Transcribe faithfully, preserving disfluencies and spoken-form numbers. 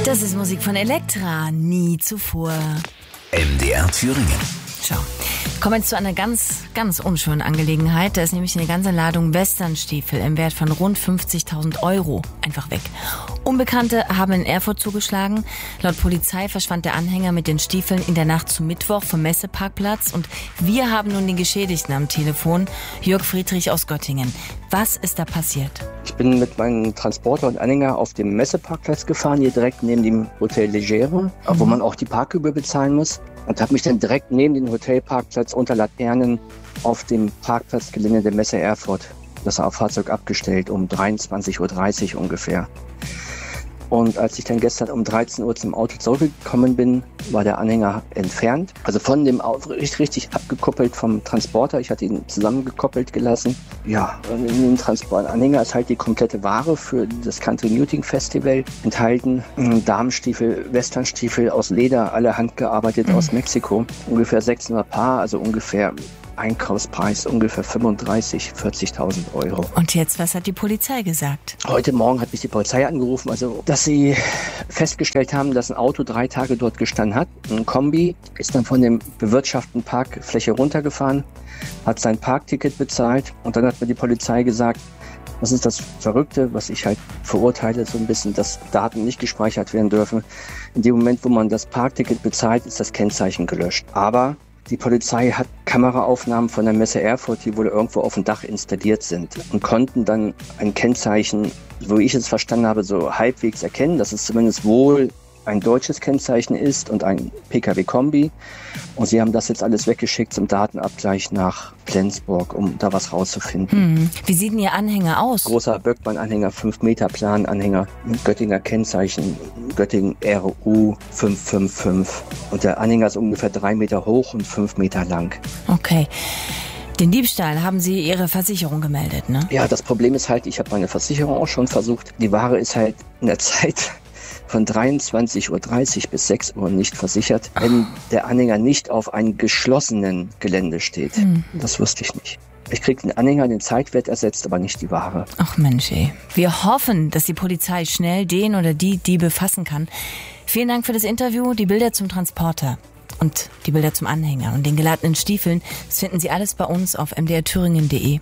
Das ist Musik von Elektra, nie zuvor. M D R Thüringen. Schau, kommen wir jetzt zu einer ganz, ganz unschönen Angelegenheit. Da ist nämlich eine ganze Ladung Westernstiefel im Wert von rund fünfzigtausend Euro einfach weg. Unbekannte haben in Erfurt zugeschlagen. Laut Polizei verschwand der Anhänger mit den Stiefeln in der Nacht zum Mittwoch vom Messeparkplatz. Und wir haben nun den Geschädigten am Telefon, Jörg Friedrich aus Göttingen. Was ist da passiert? Ich bin mit meinem Transporter und Anhänger auf dem Messeparkplatz gefahren, hier direkt neben dem Hotel Legere, mhm. wo man auch die Parkgebühr bezahlen muss. Und habe mich dann direkt neben dem Hotelparkplatz unter Laternen auf dem Parkplatzgelände der Messe Erfurt, das Fahrzeug abgestellt, um dreiundzwanzig Uhr dreißig ungefähr. Und als ich dann gestern um dreizehn Uhr zum Auto zurückgekommen bin, war der Anhänger entfernt. Also von dem Auto richtig, richtig abgekoppelt vom Transporter. Ich hatte ihn zusammengekoppelt gelassen. Ja, und in dem Transportanhänger ist halt die komplette Ware für das Country Muting Festival enthalten. Damenstiefel, Westernstiefel aus Leder, alle handgearbeitet mhm. aus Mexiko. Ungefähr sechshundert Paar, also ungefähr Einkaufspreis ungefähr fünfunddreißigtausend, vierzigtausend Euro. Und jetzt, was hat die Polizei gesagt? Heute Morgen hat mich die Polizei angerufen, also dass sie festgestellt haben, dass ein Auto drei Tage dort gestanden hat. Ein Kombi ist dann von dem bewirtschafteten Parkfläche runtergefahren, hat sein Parkticket bezahlt und dann hat mir die Polizei gesagt, das ist das Verrückte, was ich halt verurteile, so ein bisschen, dass Daten nicht gespeichert werden dürfen. In dem Moment, wo man das Parkticket bezahlt, ist das Kennzeichen gelöscht. Aber die Polizei hat Kameraaufnahmen von der Messe Erfurt, die wohl irgendwo auf dem Dach installiert sind und konnten dann ein Kennzeichen, so wie ich es verstanden habe, so halbwegs erkennen, dass es zumindest wohl ein deutsches Kennzeichen ist und ein P K W-Kombi. Und sie haben das jetzt alles weggeschickt zum Datenabgleich nach Flensburg, um da was rauszufinden. Hm. Wie sieht denn Ihr Anhänger aus? Großer Böckmann-Anhänger, fünf Meter Plan-Anhänger, Göttinger Kennzeichen, Göttingen R U fünf fünf fünf. Und der Anhänger ist ungefähr drei Meter hoch und fünf Meter lang. Okay. Den Diebstahl haben Sie Ihre Versicherung gemeldet, ne? Ja, das Problem ist halt, ich habe meine Versicherung auch schon versucht. Die Ware ist halt in der Zeit von dreiundzwanzig Uhr dreißig bis sechs Uhr nicht versichert, wenn der Anhänger nicht auf einem geschlossenen Gelände steht. Hm. Das wusste ich nicht. Ich kriege den Anhänger, den Zeitwert ersetzt, aber nicht die Ware. Ach Mensch, ey. Wir hoffen, dass die Polizei schnell den oder die Diebe fassen kann. Vielen Dank für das Interview. Die Bilder zum Transporter und die Bilder zum Anhänger und den geladenen Stiefeln, das finden Sie alles bei uns auf m d r thüringen punkt d e.